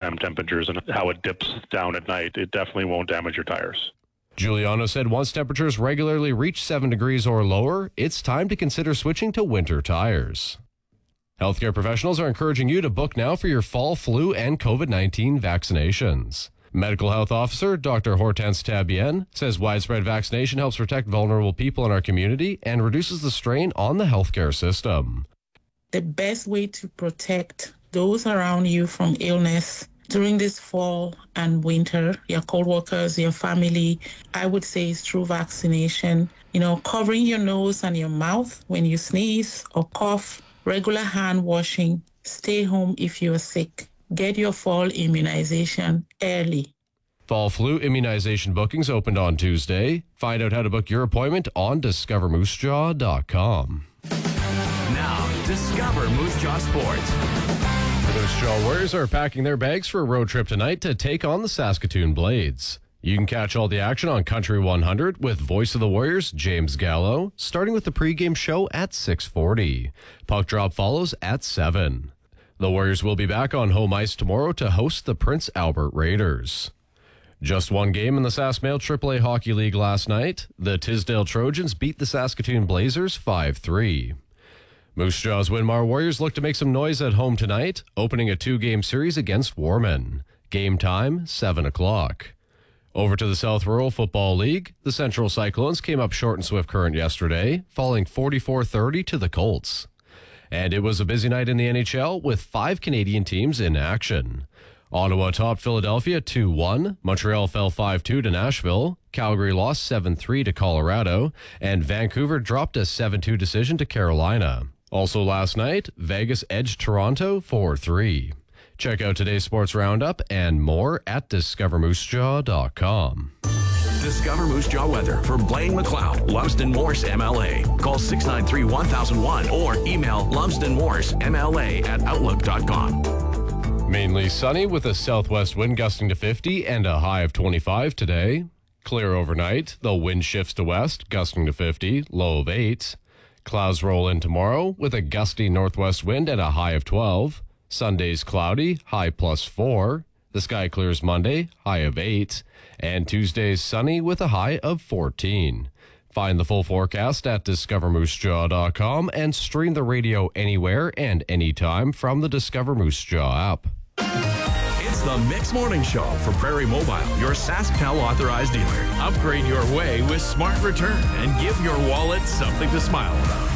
daytime temperatures and how it dips down at night, it definitely won't damage your tires. Giuliano said once temperatures regularly reach 7 degrees or lower, it's time to consider switching to winter tires. Healthcare professionals are encouraging you to book now for your fall flu and COVID-19 vaccinations. Medical Health Officer Dr. Hortense Tabien says widespread vaccination helps protect vulnerable people in our community and reduces the strain on the healthcare system. The best way to protect those around you from illness during this fall and winter, your co-workers, your family, I would say is through vaccination. Covering your nose and your mouth when you sneeze or cough, regular hand washing, stay home if you're sick. Get your fall immunization early. Fall flu immunization bookings opened on Tuesday. Find out how to book your appointment on discovermoosejaw.com. Now, Discover Moose Jaw Sports. The Moose Jaw Warriors are packing their bags for a road trip tonight to take on the Saskatoon Blades. You can catch all the action on Country 100 with Voice of the Warriors, James Gallo, starting with the pregame show at 6:40. Puck drop follows at 7. The Warriors will be back on home ice tomorrow to host the Prince Albert Raiders. Just one game in the Sask-Mail AAA Hockey League last night. The Tisdale Trojans beat the Saskatoon Blazers 5-3. Moose Jaw's Winmar Warriors look to make some noise at home tonight, opening a 2-game series against Warman. Game time, 7 o'clock. Over to the South Rural Football League, the Central Cyclones came up short in Swift Current yesterday, falling 44-30 to the Colts. And it was a busy night in the NHL with 5 Canadian teams in action. Ottawa topped Philadelphia 2-1, Montreal fell 5-2 to Nashville, Calgary lost 7-3 to Colorado, and Vancouver dropped a 7-2 decision to Carolina. Also last night, Vegas edged Toronto 4-3. Check out today's sports roundup and more at discovermoosejaw.com. Discover Moose Jaw weather for Blaine McLeod, Lumsden Morse MLA. Call 693-1001 or email lumsdenmorsemla@outlook.com. Mainly sunny with a southwest wind gusting to 50 and a high of 25 today. Clear overnight. The wind shifts to west, gusting to 50, low of 8. Clouds roll in tomorrow with a gusty northwest wind and a high of 12. Sunday's cloudy, high +4. The sky clears Monday, high of 8. And Tuesday's sunny with a high of 14. Find the full forecast at discovermoosejaw.com and stream the radio anywhere and anytime from the Discover Moose Jaw app. It's the Mix Morning Show for Prairie Mobile, your SaskTel authorized dealer. Upgrade your way with Smart Return and give your wallet something to smile about.